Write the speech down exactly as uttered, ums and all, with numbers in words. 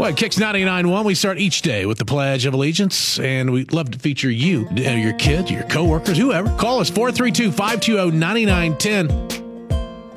Well, Kicks ninety-nine point one, we start each day with the Pledge of Allegiance, and we'd love to feature you, your kid, your coworkers, whoever. Call us four three two, five two zero, nine nine one zero.